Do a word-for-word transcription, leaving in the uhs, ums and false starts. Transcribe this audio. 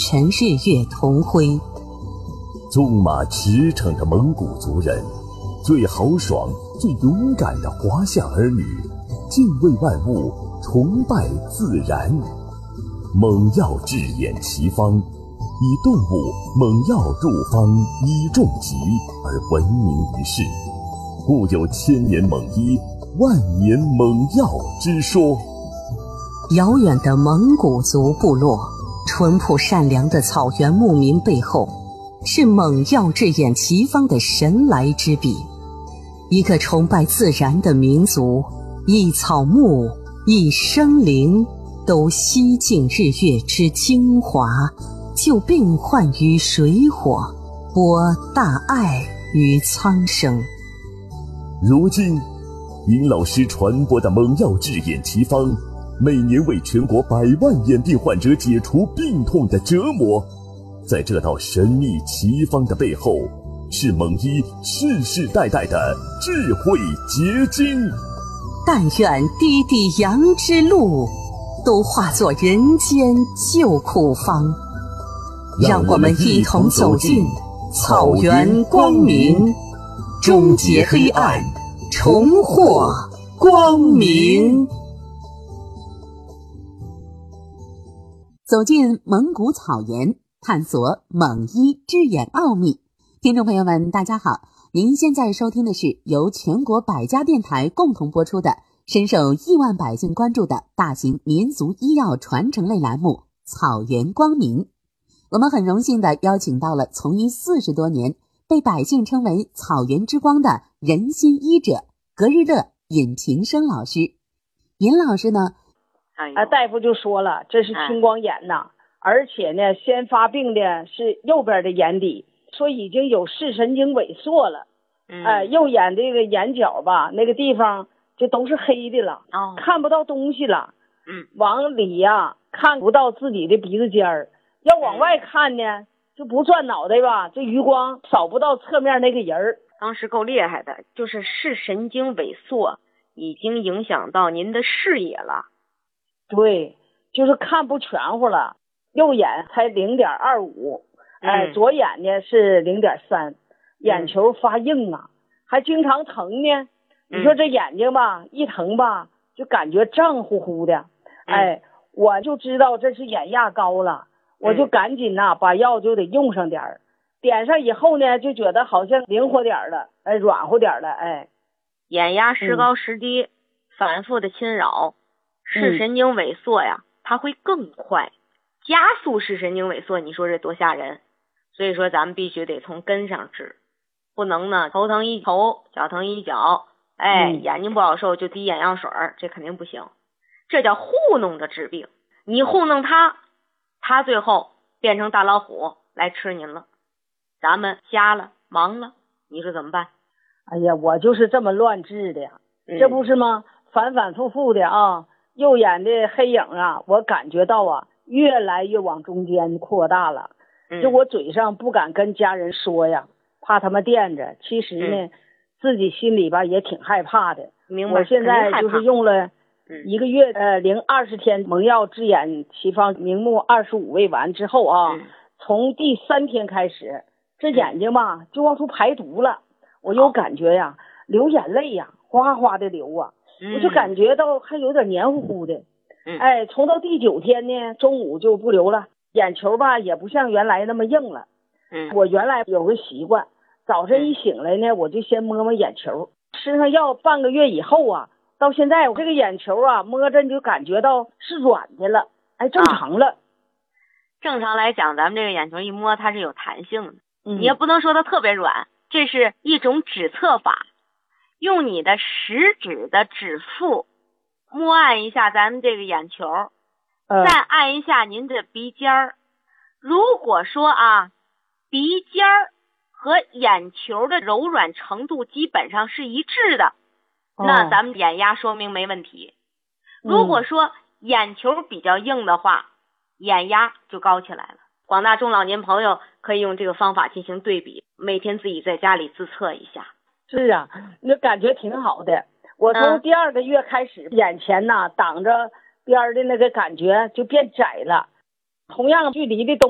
晨日月同辉。 纵马驰骋的蒙古族人，最豪爽最勇敢的华夏儿女，敬畏万物，崇拜自然。猛药治眼奇方，以动物猛药入方医重疾而闻名于世，故有千年猛医，万年猛药之说。 遥远的蒙古族部落，淳朴善良的草原牧民背后，是猛药治眼奇方的神来之笔。一个崇拜自然的民族，一草木一生灵都吸尽日月之精华，救病患于水火，播大爱于苍生。 如今尹老师传播的猛药治眼奇方，每年为全国百万眼病患者解除病痛的折磨。在这道神秘奇方的背后，是蒙医世世代代的智慧结晶。 但愿滴滴羊之路都化作人间救苦方，让我们一同走进草原光明，终结黑暗，重获光明。 走进蒙古草原，探索蒙医治眼奥秘。听众朋友们大家好，您现在收听的是由全国百家电台共同播出的深受亿万百姓关注的大型民族医药传承类栏目草原光明。我们很荣幸地邀请到了从医四十多年，被百姓称为草原之光的仁心医者格日乐尹平生老师。尹老师呢， 啊，大夫就说了，这是青光眼呐，而且呢，先发病的是右边的眼底，说已经有视神经萎缩了。嗯，哎、呃，右眼这个眼角吧，那个地方就都是黑的了，哦，看不到东西了。嗯，往里呀、啊、看不到自己的鼻子尖儿，要往外看呢，就不转脑袋吧，这余光扫不到侧面那个人儿。 当时够厉害的，就是视神经萎缩已经影响到您的视野了。 对，就是看不全乎了。右眼才零点二五，哎，左眼呢是零点三，眼球发硬啊，还经常疼呢。你说这眼睛吧，一疼吧，就感觉胀乎乎的。哎，我就知道这是眼压高了，我就赶紧呐、啊、把药就得用上点儿。点上以后呢，就觉得好像灵活点了，哎，软乎点了，哎。 眼压时高时低，嗯、反复的侵扰，视神经萎缩呀，它会更快。加速视神经萎缩，你说这多吓人。所以说咱们必须得从根上治，不能呢头疼一头，脚疼一脚，哎、嗯、眼睛不好受就滴眼药水，这肯定不行。这叫糊弄着治病，你糊弄他，他最后变成大老虎来吃您了，咱们瞎了忙了，你说怎么办？ 哎呀，我就是这么乱治的呀、嗯、这不是吗？反反复复的啊，右眼的黑影啊，我感觉到啊越来越往中间扩大了，就我嘴上不敢跟家人说呀，怕他们惦着。其实呢、嗯，自己心里吧也挺害怕的。 明白。 我现在就是用了一个月呃零二十天蒙药治眼奇方明目二十五味丸之后啊、嗯，从第三天开始，这眼睛吧就往出排毒了，我有感觉呀，流眼泪呀，哗哗的流啊，嗯、我就感觉到还有点黏糊糊的。嗯、哎，从到第九天呢，中午就不流了，眼球吧也不像原来那么硬了。嗯，我原来有个习惯，早晨一醒来呢，我就先摸摸眼球，吃上药半个月以后啊，到现在我这个眼球啊摸着你就感觉到是软的了，哎，正常了。啊、 正常来讲，咱们这个眼球一摸它是有弹性的，嗯、你也不能说它特别软，这是一种指测法，用你的食指的指腹摸按一下咱们这个眼球，呃、再按一下您的鼻尖儿。如果说啊，鼻尖儿和眼球的柔软程度基本上是一致的，哦、那咱们眼压说明没问题。如果说眼球比较硬的话，眼压就高起来了。广大中老年朋友可以用这个方法进行对比，每天自己在家里自测一下。 是啊，那感觉挺好的。我从第二个月开始，嗯、眼前呐挡着边的那个感觉就变窄了，同样距离的东